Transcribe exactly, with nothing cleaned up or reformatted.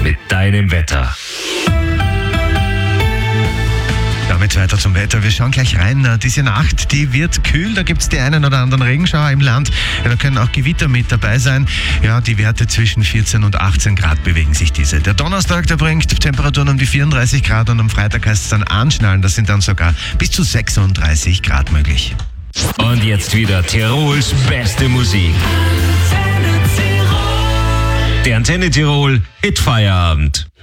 mit deinem Wetter. Damit weiter zum Wetter. Wir schauen gleich rein. Diese Nacht, die wird kühl. Da gibt es die einen oder anderen Regenschauer im Land. Ja, da können auch Gewitter mit dabei sein. Ja, die Werte zwischen vierzehn und achtzehn Grad bewegen sich diese. Der Donnerstag, der bringt Temperaturen um die vierunddreißig Grad und am Freitag heißt es dann anschnallen. Das sind dann sogar bis zu sechsunddreißig Grad möglich. Und jetzt wieder Tirols beste Musik. Der Antenne Tirol Hitfeierabend.